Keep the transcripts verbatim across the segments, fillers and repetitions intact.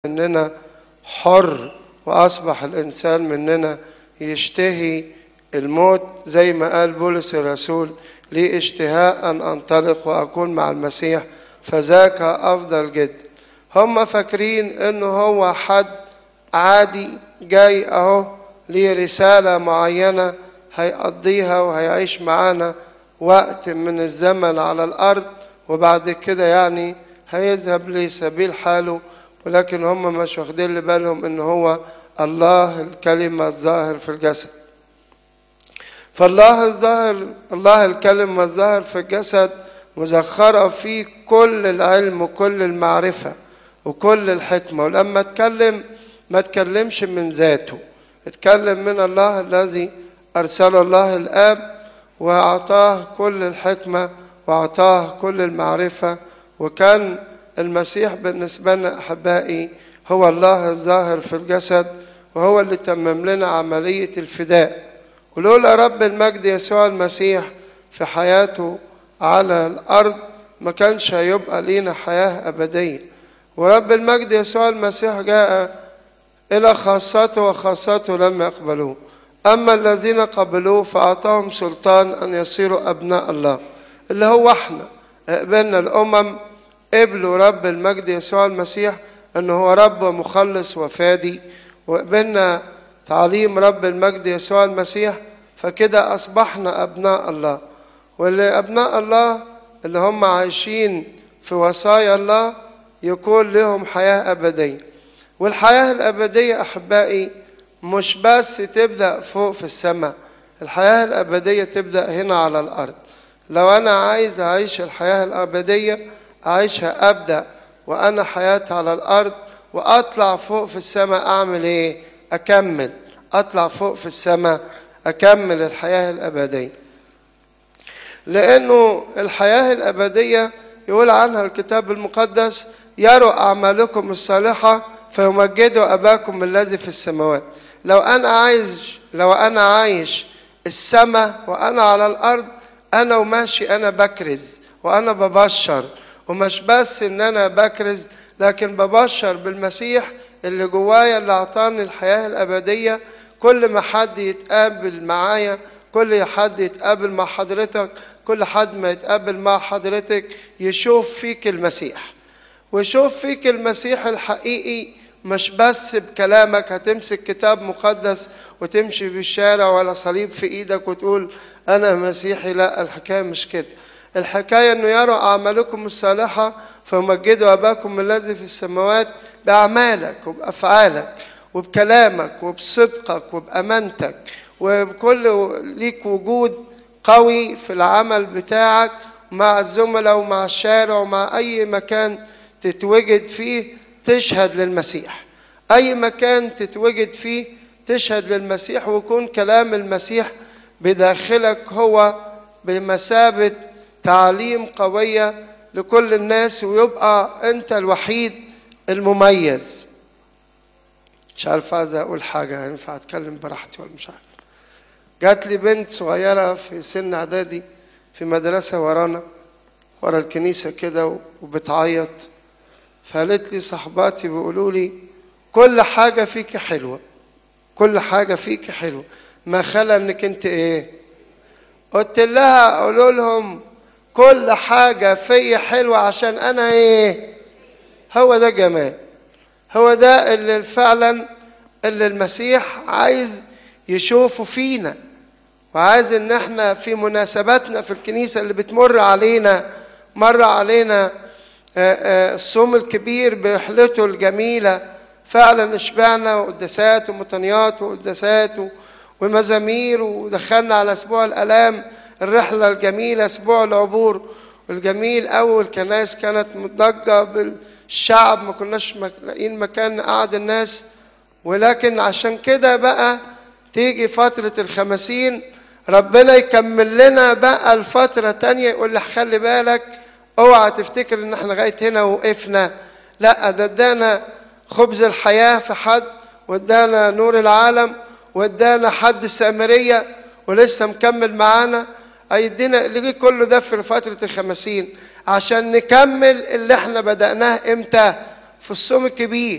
مننا حر، وأصبح الإنسان مننا يشتهي الموت زي ما قال بولس الرسول: لي اشتهاء أن أنطلق وأكون مع المسيح فذاك أفضل جدا. هم فاكرين إنه هو حد عادي جاي أهو ليه رسالة معينة هيقضيها وهيعيش معانا وقت من الزمن على الأرض، وبعد كده يعني هيذهب لسبيل حاله. ولكن هم مش واخدين بالهم إن هو الله الكلمة الظاهر في الجسد. فالله الظاهر، الله الكلمة الظاهر في الجسد مزخرة فيه كل العلم وكل المعرفة وكل الحكمة. ولما اتكلم ما اتكلمش من ذاته، اتكلم من الله الذي أرسل الله الآب، وأعطاه كل الحكمة وأعطاه كل المعرفة. وكان المسيح بالنسبة لنا أحبائي هو الله الظاهر في الجسد، وهو اللي تمم لنا عملية الفداء. ولولا رب المجد يسوع المسيح في حياته على الأرض ما كانش هيبقى لينا حياة أبدية. ورب المجد يسوع المسيح جاء إلى خاصته وخاصته لم يقبلوه، أما الذين قبلوه فأعطاهم سلطان أن يصيروا أبناء الله، اللي هو احنا قبلنا. الأمم قبلوا رب المجد يسوع المسيح أنه هو رب ومخلص وفادي، وقبلنا تعليم رب المجد يسوع المسيح، فكده أصبحنا أبناء الله. واللي أبناء الله اللي هم عايشين في وصايا الله يكون لهم حياة أبدية. والحياة الأبدية أحبائي مش بس تبدأ فوق في السماء، الحياة الأبدية تبدأ هنا على الأرض. لو أنا عايز أعيش الحياة الأبدية أعيشها أبدأ وأنا حياتي على الأرض، وأطلع فوق في السماء أعمل إيه؟ أكمل، أطلع فوق في السماء أكمل الحياة الأبدية. لأنه الحياة الأبدية يقول عنها الكتاب المقدس: يروا أعمالكم الصالحة فيمجدوا أباكم الذي في السماوات. لو أنا عايز لو أنا عايش السماء وأنا على الأرض، أنا وماشي أنا بكرز وأنا ببشر، ومش بس إن أنا بكرز لكن ببشر بالمسيح اللي جوايا اللي أعطاني الحياة الأبدية. كل ما حد يتقابل معايا، كل حد يتقابل مع حضرتك، كل حد ما يتقابل مع حضرتك يشوف فيك المسيح، ويشوف فيك المسيح الحقيقي. مش بس بكلامك هتمسك كتاب مقدس وتمشي في الشارع ولا صليب في ايدك وتقول انا مسيحي. لا، الحكاية مش كده. الحكاية انه يروا اعمالكم الصالحة فيمجدوا اباكم الذي في السماوات باعمالك وبافعالك وبكلامك وبصدقك وبامانتك، وبكل ليك وجود قوي في العمل بتاعك مع الزملاء ومع الشارع ومع اي مكان تتوجد فيه تشهد للمسيح. اي مكان تتوجد فيه تشهد للمسيح، ويكون كلام المسيح بداخلك هو بمثابة تعليم قوية لكل الناس، ويبقى انت الوحيد المميز. مش عارف عايز اقول حاجة، ينفع اتكلم براحتي ولا مش عارف. جات لي بنت صغيرة في سن اعدادي في مدرسة ورانا ورا الكنيسة كده وبتعيط، فقالت لي صحباتي بيقولوا لي كل حاجة فيك حلوة، كل حاجة فيك حلوة ما خلا انك انت ايه. قلت لها اقول لهم كل حاجة فيا حلوة عشان انا ايه. هو ده جمال، هو ده اللي فعلا اللي المسيح عايز يشوفه فينا، وعايز ان احنا في مناسباتنا في الكنيسة اللي بتمر علينا. مر علينا الصوم الكبير برحلته الجميلة، فعلا اشبعنا وقداسات ومطنيات وقداسات ومزامير، ودخلنا على اسبوع الالام، الرحلة الجميلة، اسبوع العبور الجميل. اول كنائس كانت مضجة بالشعب، ما كناش لاقيين مكان قعد الناس. ولكن عشان كده بقى تيجي فترة الخمسين ربنا يكمل لنا بقى الفترة تانية، يقول لك خلي بالك اوعى تفتكر ان احنا لغايه هنا وقفنا. لا، ده ادانا خبز الحياه في حد، وادانا نور العالم، وادانا حد السامريه، ولسه مكمل معانا. هيدينا اللي كله ده في فتره الخمسين عشان نكمل اللي احنا بدأناه امتى؟ في الصوم الكبير.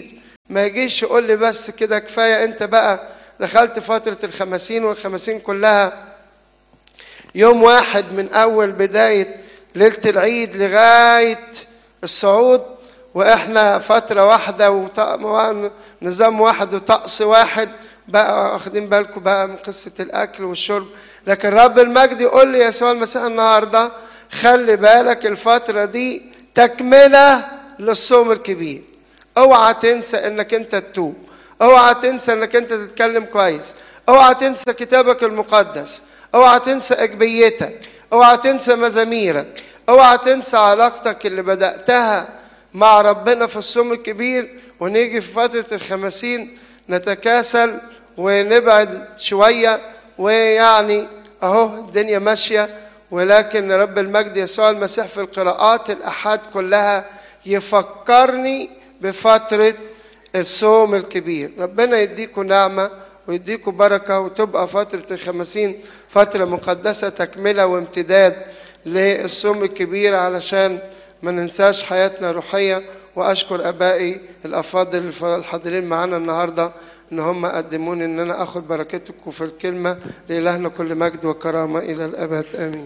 ما يجيش يقول لي بس كده كفاية، انت بقى دخلت فترة الخمسين، والخمسين كلها يوم واحد من اول بداية ليلة العيد لغاية الصعود، واحنا فترة واحدة ونظام واحد وطقس واحد. بقى واخدين بالكم بقى من قصة الاكل والشرب. لكن رب المجد يقول لي يسوع المسيح النهاردة خلي بالك الفترة دي تكملة للصوم الكبير. اوعى تنسى انك انت تتوب، اوعى تنسى انك انت تتكلم كويس، اوعى تنسى كتابك المقدس، اوعى تنسى اجبيتك، اوعى تنسى مزاميرك، اوعى تنسى علاقتك اللي بدأتها مع ربنا في الصوم الكبير. ونيجي في فترة الخمسين نتكاسل ونبعد شوية، ويعني اهو الدنيا ماشية. ولكن رب المجد يسوع المسيح في القراءات الأحد كلها يفكرني بفترة الصوم الكبير. ربنا يديكم نعمة ويديكم بركة، وتبقى فترة الخمسين فترة مقدسة تكملة وامتداد للصوم الكبير، علشان ما ننساش حياتنا الروحية. وأشكر أبائي الأفاضل الحاضرين معنا النهاردة إن هم قدموني إن أنا أخذ بركتكم في الكلمة. لإلهنا كل مجد وكرامة إلى الأبد، آمين.